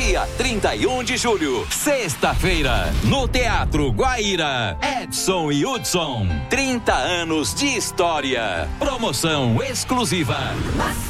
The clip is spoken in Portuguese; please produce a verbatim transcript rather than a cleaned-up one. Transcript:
dia trinta e um de julho, sexta-feira, no Teatro Guaíra, Edson e Hudson, trinta anos de história. Promoção exclusiva.